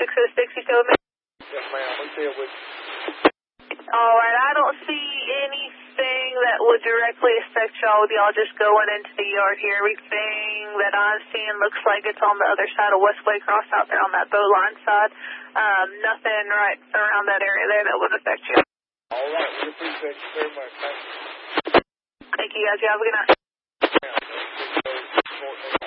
606, you still with me? Yes, ma'am. I'm still with you. Alright, I don't see anything that would directly affect y'all with y'all just going into the yard here. Everything that I'm seeing looks like it's on the other side of Westway Cross out there on that bow line side. Nothing right around that area there that would affect you. Alright, we appreciate you very much. Thank you. Thank you guys. You have a good night. Yeah,